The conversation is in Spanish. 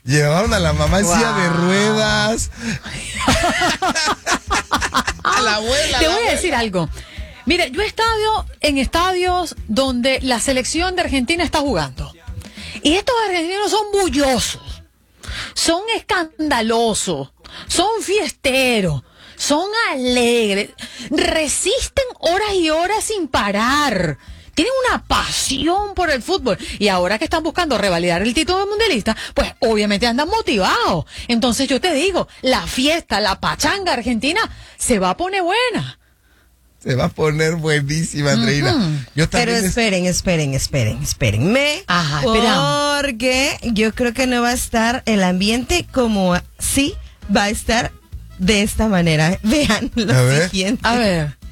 Llevaron a la mamá en silla de ruedas. A la abuela. Te voy a decir algo. Mira, yo he estado en estadios donde la selección de Argentina está jugando. Y estos argentinos son bullosos, son escandalosos, son fiesteros, son alegres, resisten horas y horas sin parar. Tienen una pasión por el fútbol. Y ahora que están buscando revalidar el título de mundialista, pues obviamente andan motivados. Entonces yo te digo, la fiesta, la pachanga argentina se va a poner buena. Se va a poner buenísima, Andreina. Yo Pero espérenme. Ajá, esperamos. Porque yo creo que no va a estar el ambiente como sí va a estar de esta manera. Vean lo siguiente. A ver.